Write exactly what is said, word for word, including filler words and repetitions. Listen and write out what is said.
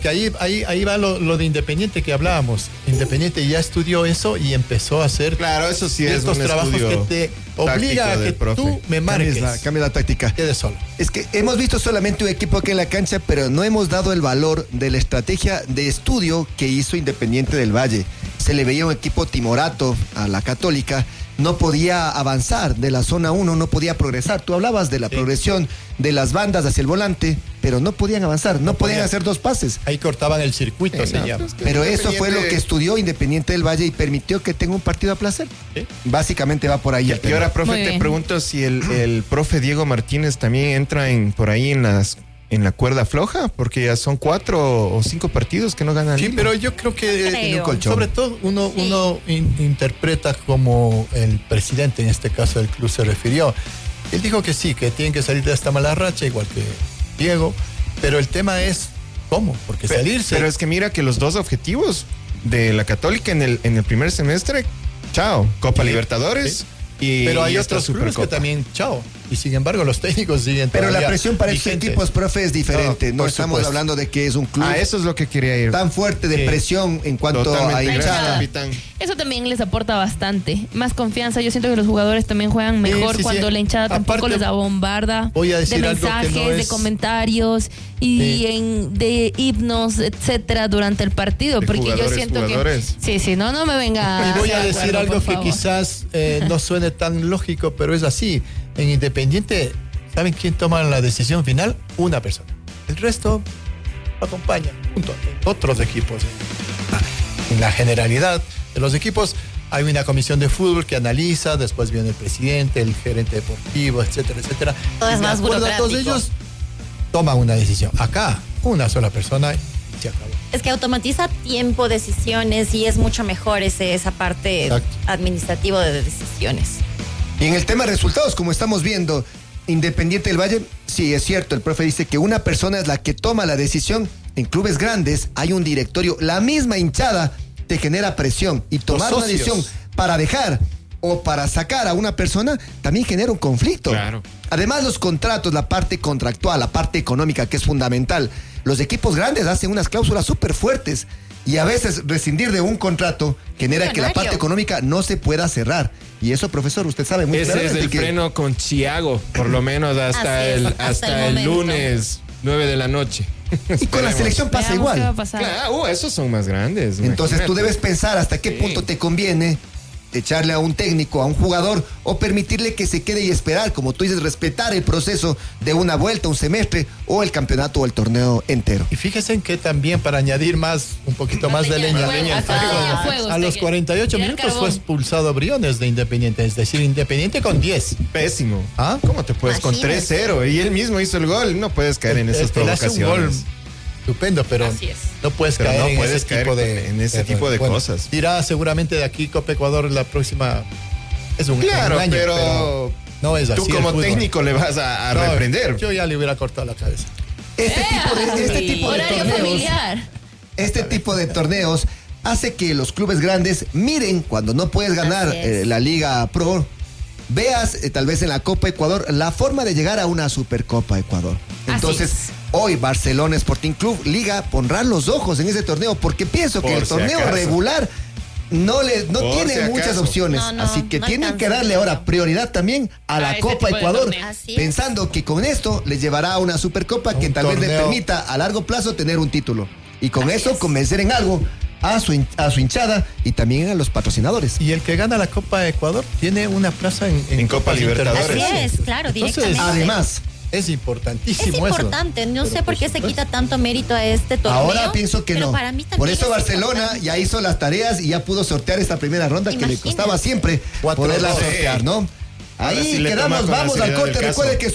Que ahí, ahí, ahí va lo, lo de Independiente que hablábamos. Independiente ya estudió eso y empezó a hacer claro, eso sí es estos un trabajos que te obliga a que profe. tú me marques. Cambies la, cambia la táctica. Quede solo. Es que hemos visto solamente un equipo aquí en la cancha, pero no hemos dado el valor de la estrategia de estudio que hizo Independiente del Valle. Se le veía un equipo timorato a la Católica, no podía avanzar de la zona uno, no podía progresar. Tú hablabas de la sí. progresión de las bandas hacia el volante, pero no podían avanzar, no, no podían podía. hacer dos pases. Ahí cortaban el circuito, eh, se no, llama. Es que pero eso fue lo que estudió Independiente del Valle y permitió que tenga un partido a placer. ¿Sí? Básicamente va por ahí. Y, y ahora, profe, te pregunto si el, el profe Diego Martínez también entra en por ahí en las en la cuerda floja, porque ya son cuatro o cinco partidos que no ganan. Sí, Lima. pero yo creo que creo. Eh, sobre todo uno, sí. uno in, interpreta como el presidente, en este caso del club, se refirió. Él dijo que sí, que tienen que salir de esta mala racha, igual que Diego, pero el tema es cómo, porque pero, salirse... Pero es que mira que los dos objetivos de la Católica en el, en el primer semestre, chao, Copa sí, Libertadores... Sí. Y, pero hay y otros clubes que también, chao. Y sin embargo, los técnicos siguen. Pero la presión para estos equipos, profe, es diferente. No, no estamos supuesto. hablando de que es un club. Ah, eso es lo que quería ir. Tan fuerte de sí. presión en cuanto Totalmente. a hinchada. Eso también les aporta bastante. Más confianza. Yo siento que los jugadores también juegan mejor sí, sí, cuando sí. la hinchada tampoco Aparte, les da bombarda. Voy a decir de algo mensajes, que no es... de comentarios y sí. en, de himnos, etcétera, durante el partido. De porque yo siento jugadores. que. Sí, sí, no, no me venga. Y voy a decir acuerdo, algo que quizás eh, no suene tan lógico, pero es así. En Independiente, ¿saben quién toma la decisión final? Una persona. El resto acompaña, junto a otros equipos. En la generalidad de los equipos hay una comisión de fútbol que analiza, después viene el presidente, el gerente deportivo, etcétera, etcétera. Todo es más burocrático. Todos ellos toman una decisión. Acá, una sola persona y se acabó. Es que automatiza tiempo, decisiones y es mucho mejor ese, esa parte Exacto. administrativa de decisiones. Y en el tema de resultados, como estamos viendo, Independiente del Valle, sí, es cierto, el profe dice que una persona es la que toma la decisión. En clubes grandes hay un directorio, la misma hinchada te genera presión y tomar una decisión para dejar o para sacar a una persona también genera un conflicto. Claro. Además, los contratos, la parte contractual, la parte económica, que es fundamental. Los equipos grandes hacen unas cláusulas súper fuertes y a veces rescindir de un contrato genera que la parte económica no se pueda cerrar. Y eso, profesor, usted sabe muy bien. Ese es el que... freno con Chiago, por lo menos hasta el, hasta hasta el, el lunes nueve de la noche. Y con la selección pasa Veamos igual. Claro, uh, esos son más grandes. Entonces imagínate. Tú debes pensar hasta qué sí. punto te conviene echarle a un técnico, a un jugador, o permitirle que se quede y esperar, como tú dices, respetar el proceso de una vuelta, un semestre, o el campeonato o el torneo entero. Y fíjense en que también, para añadir más, un poquito más de leña, leña al fuego, a los cuarenta y ocho minutos fue expulsado Briones de Independiente, es decir, Independiente con diez. Pésimo. ¿Ah? ¿Cómo te puedes Imagínate. con tres cero? Y él mismo hizo el gol, no puedes caer en esas provocaciones. Estupendo, pero no puedes pero caer no en puedes ese caer tipo de, en ese tipo de bueno, cosas. Dirá seguramente de aquí Copa Ecuador la próxima es un, claro, un año, pero, pero no es así. Tú como técnico le vas a, a no, reprender. Yo ya le hubiera cortado la cabeza. Este ¡Eh! tipo de, este tipo de torneos, familiar. este tipo de torneos hace que los clubes grandes miren cuando no puedes ganar eh, la Liga Pro. Veas eh, tal vez en la Copa Ecuador la forma de llegar a una Supercopa Ecuador. Entonces, hoy Barcelona Sporting Club Liga pondrá los ojos en ese torneo porque pienso Por que el si torneo acaso. regular no le no Por tiene si muchas opciones, no, no, así que no tienen que darle ahora prioridad también a la a Copa Ecuador, pensando que con esto les llevará a una Supercopa que tal torneo. vez le permita a largo plazo tener un título y con así eso es. convencer en algo a su, a su hinchada y también a los patrocinadores. Y el que gana la Copa Ecuador tiene una plaza en, en, en Copa Libertadores. Así es, claro, Entonces, directamente. Además, es importantísimo. Es importante, eso. no Pero sé por qué se quita tanto mérito a este torneo. Ahora pienso que pero no. Para mí por eso es Barcelona importante. ya hizo las tareas y ya pudo sortear esta primera ronda. Imagínate. Que le costaba siempre Cuatro, poderla dos. sortear, ¿no? Ahí sí quedamos, vamos al corte. Recuerde que